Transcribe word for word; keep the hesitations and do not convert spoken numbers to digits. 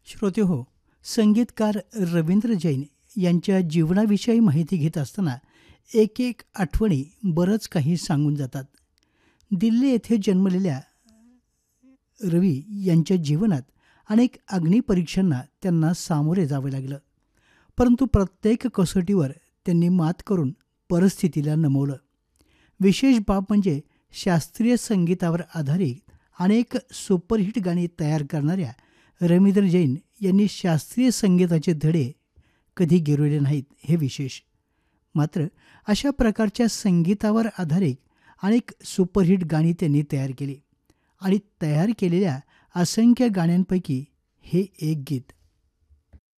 श्रोते हो, संगीतकार रवींद्र जैन यांच्या जीवनाविषयी माहिती घेत असताना एक एक आठवणी बरंच काही सांगून जातात. दिल्ली येथे जन्मलेल्या रवी यांच्या जीवनात अनेक अग्निपरीक्षांना त्यांना सामोरे जावे लागलं. परंतु प्रत्येक कसोटीवर त्यांनी मात करून परिस्थितीला नमवलं. विशेष बाब म्हणजे शास्त्रीय संगीतावर आधारित अनेक सुपरहिट गाणी तयार करणाऱ्या रवींद्र जैन यांनी शास्त्रीय संगीताचे धडे कधी गिरवले नाहीत, हे विशेष. मात्र अशा प्रकारच्या संगीतावर आधारित अनेक सुपरहिट गाणी त्यांनी तयार केली आणि तयार केलेल्या असंख्य गाण्यांपैकी हे एक गीत